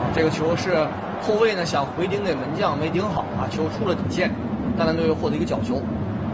这个球是后卫呢想回顶给门将，没顶好啊，球出了底线，大连队获得一个角球。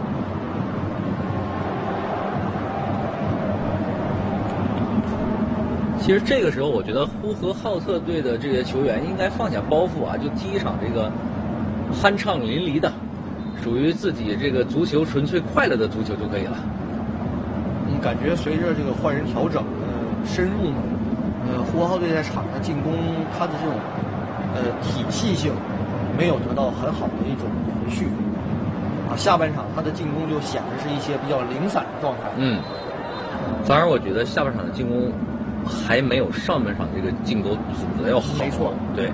其实这个时候，我觉得呼和浩特队的这些球员应该放下包袱啊，就踢一场这个酣畅淋漓的，属于自己这个足球纯粹快乐的足球就可以了。 感觉随着这个换人调整深入呢，呼和浩特队在场上进攻，他的这种体系性没有得到很好的一种延续啊。下半场他的进攻就显得是一些比较零散的状态。 反而我觉得下半场的进攻还没有上半场这个进攻组的要好。 没错， 对。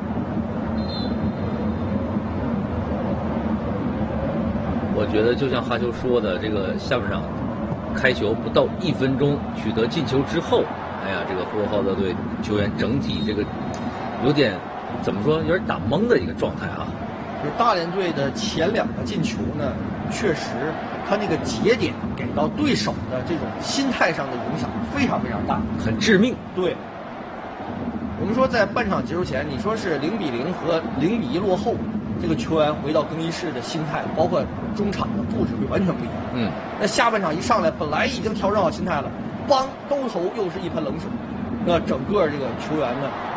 我觉得就像哈丘说的，这个下半场开球不到1分钟取得进球之后，哎呀，这个呼和浩特队球员整体这个有点怎么说，有点打懵的一个状态啊。 就是大连队的前2个进球呢，确实他那个节点给到对手的这种心态上的影响非常非常大， 很致命。 对，我们说在半场结束前，你说是0-0和0-1落后，这个球员回到更衣室的心态，包括中场的布置会完全不一样。那下半场一上来，本来已经调整好心态了，邦兜头又是一盆冷水，那整个这个球员呢